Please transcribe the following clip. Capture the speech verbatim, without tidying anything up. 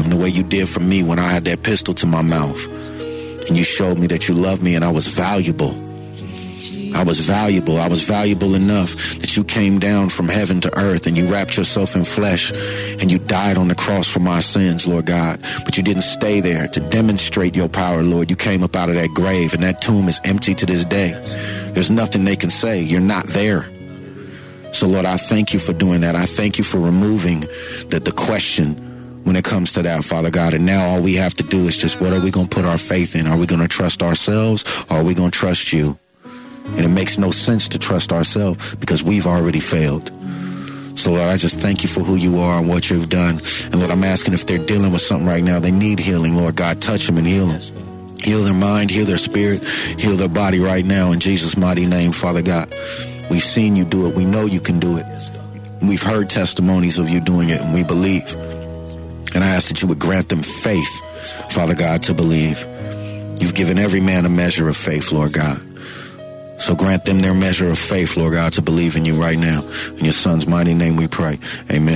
them the way you did for me when I had that pistol to my mouth. And you showed me that you loved me and I was valuable. I was valuable. I was valuable enough that you came down from heaven to earth and you wrapped yourself in flesh and you died on the cross for my sins, Lord God. But you didn't stay there to demonstrate your power, Lord. You came up out of that grave and that tomb is empty to this day. There's nothing they can say. You're not there. So, Lord, I thank you for doing that. I thank you for removing the, the question when it comes to that, Father God. And now all we have to do is just, what are we going to put our faith in? Are we going to trust ourselves or are we going to trust you? And it makes no sense to trust ourselves because we've already failed. So, Lord, I just thank you for who you are and what you've done. And, Lord, I'm asking if they're dealing with something right now, they need healing, Lord God, touch them and heal them. Heal their mind, heal their spirit, heal their body right now in Jesus' mighty name, Father God. We've seen you do it. We know you can do it. We've heard testimonies of you doing it, and we believe. And I ask that you would grant them faith, Father God, to believe. You've given every man a measure of faith, Lord God. So grant them their measure of faith, Lord God, to believe in you right now. In your son's mighty name we pray. Amen.